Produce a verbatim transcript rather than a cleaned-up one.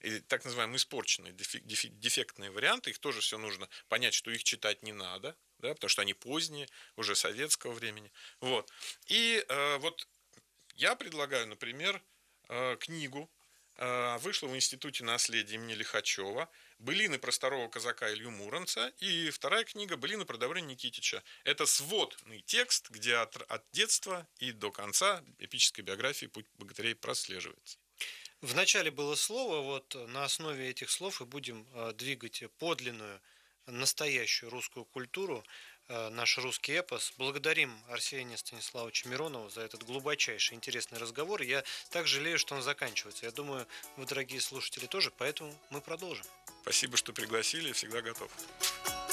и так называемые испорченные, дефи- дефи- дефектные варианты, их тоже все нужно понять, что их читать не надо, да, потому что они поздние, уже советского времени. Вот. И э, вот я предлагаю, например, э, книгу. Э, Вышла в Институте наследия имени Лихачева. «Былины про старого казака Илью Муромца». И вторая книга «Былины про Добрыню Никитича». Это сводный текст, где от, от детства и до конца эпической биографии «Путь богатырей» прослеживается. В начале было слово, вот на основе этих слов и будем э, двигать подлинную, настоящую русскую культуру, э, наш русский эпос. Благодарим Арсения Станиславовича Миронова за этот глубочайший интересный разговор. Я так жалею, что он заканчивается. Я думаю, вы, дорогие слушатели, тоже, поэтому мы продолжим. Спасибо, что пригласили, всегда готов.